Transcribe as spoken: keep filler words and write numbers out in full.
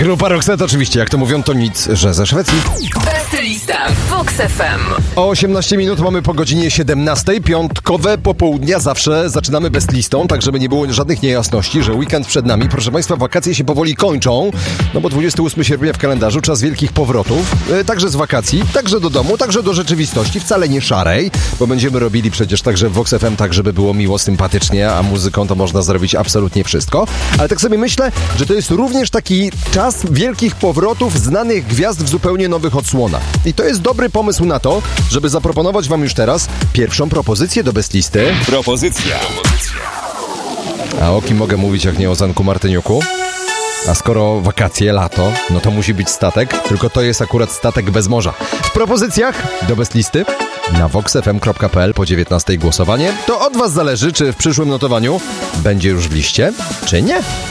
Grupa Roxette oczywiście, jak to mówią, to nic, że ze Szwecji. Best lista w Vox F M. O osiemnaście minut mamy po godzinie siedemnastej. Piątkowe popołudnia zawsze zaczynamy best listą, tak żeby nie było żadnych niejasności, że weekend przed nami. Proszę Państwa, wakacje się powoli kończą, no bo dwudziestego ósmego sierpnia w kalendarzu czas wielkich powrotów. E, także z wakacji, także do domu, także do rzeczywistości, wcale nie szarej, bo będziemy robili przecież także w Vox F M tak, żeby było miło, sympatycznie, a muzyką to można zrobić absolutnie wszystko. Ale tak sobie myślę, że to jest również taki czas wielkich powrotów znanych gwiazd w zupełnie nowych odsłonach. I to jest dobry pomysł na to, żeby zaproponować Wam już teraz pierwszą propozycję do best listy. Propozycja. A o kim mogę mówić, jak nie o Zanku Martyniuku? A skoro wakacje, lato, no to musi być statek, tylko to jest akurat statek bez morza. W propozycjach do best listy na vox f m kropka p l po dziewiętnastej głosowanie. To od Was zależy, czy w przyszłym notowaniu będzie już w liście, czy nie.